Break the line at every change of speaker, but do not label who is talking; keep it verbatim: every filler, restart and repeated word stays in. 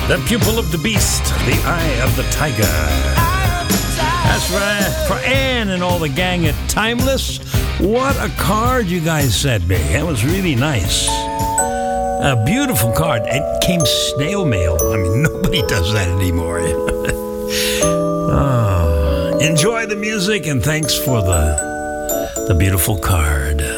The pupil of the beast, the eye of the tiger. That's right. For Ann and all the gang at Timeless, what a card you guys sent me. That was really nice. A beautiful card. It came snail mail. I mean, nobody does that anymore. Oh, enjoy the music and thanks for the, the beautiful card.